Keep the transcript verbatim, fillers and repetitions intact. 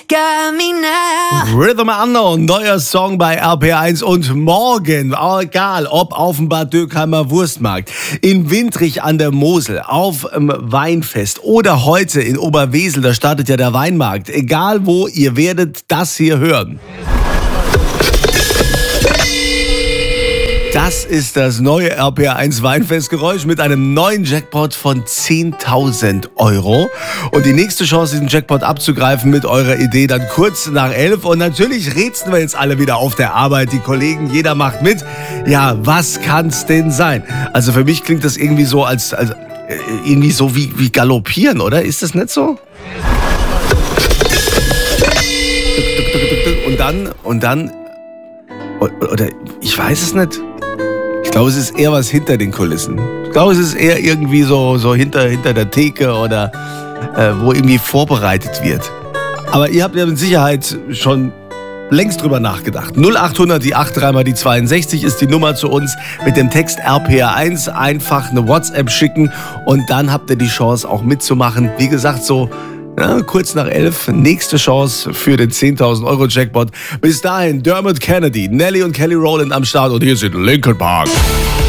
got me now. Rhythm Unknown, neuer Song bei R P R eins und morgen, egal ob auf dem Bad Dürkheimer Wurstmarkt, in Windrich an der Mosel, auf dem Weinfest oder heute in Oberwesel, da startet ja der Weinmarkt. Egal wo, ihr werdet das hier hören. Das ist das neue R P R eins Weinfestgeräusch mit einem neuen Jackpot von zehntausend Euro. Und die nächste Chance, diesen Jackpot abzugreifen mit eurer Idee, dann kurz nach elf. Und natürlich rätseln wir jetzt alle wieder auf der Arbeit. Die Kollegen, jeder macht mit. Ja, was kann's denn sein? Also für mich klingt das irgendwie so, als, als irgendwie so wie, wie galoppieren, oder? Ist das nicht so? Und dann, und dann, oder ich weiß es nicht. Ich glaube, es ist eher was hinter den Kulissen. Ich glaube, es ist eher irgendwie so, so hinter, hinter der Theke oder äh, wo irgendwie vorbereitet wird. Aber ihr habt ja mit Sicherheit schon längst drüber nachgedacht. null acht hundert, die acht, dreimal die zweiundsechzig ist die Nummer zu uns mit dem Text R P R eins. Einfach eine WhatsApp schicken und dann habt ihr die Chance auch mitzumachen. Wie gesagt, so ja, kurz nach elf, nächste Chance für den zehntausend Euro Jackpot. Bis dahin, Dermot Kennedy, Nelly und Kelly Rowland am Start und hier sind Linkin Park.